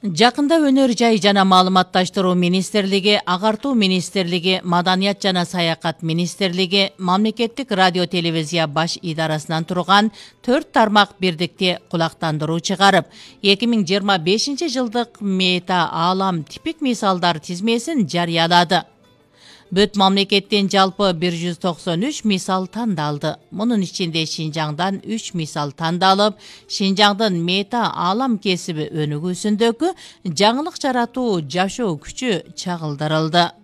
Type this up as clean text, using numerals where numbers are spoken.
Жакында Өнөр жай жана маалыматташтыруу министрлиги, Агартуу министрлиги, Маданият жана саякат министрлиги, Мамлекеттик радио телевизия баш идарасынан турган 4 тармак бирдикти кулактандыруу чыгарып, 2025 жылдык мета аалам типик мисалдар тизмесин жарыялады. Бүт мамлекеттен жалпы 193 мисал тандалды. Мунун ичинде Шинжаңдан 3 мисал тандалып, Шинжаңдын мета аалам кесиби өнүгүүсүндөгү жаңылык жаратуу жашоо күчү чагылдырылды.